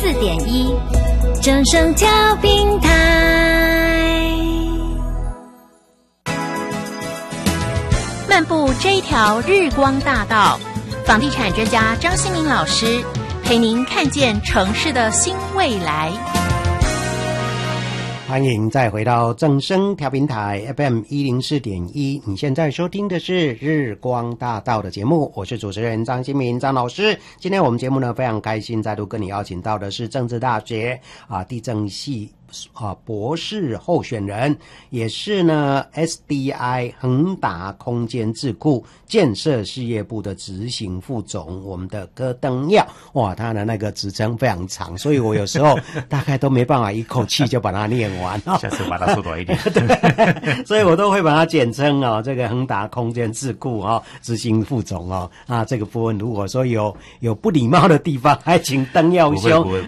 104.1正声调频台。漫步这一条日光大道，房地产专家张新民老师陪您看见城市的新未来。 欢迎再回到正声调频台 FM 104.1，你现在收听的是日光大道的节目，我是主持人张新民张老师。今天我们节目呢非常开心，再度跟你邀请到的是政治大学地政系博士候选人，也是呢 SDI 恒达空间智库建设事业部的执行副总，我们的柯登耀。哇，他的那个职称非常长，所以我有时候大概都没办法一口气就把它念完下次把它缩短一点对，所以我都会把它简称这个恒达空间智库执行副总这个部分如果说有不礼貌的地方，还请登耀兄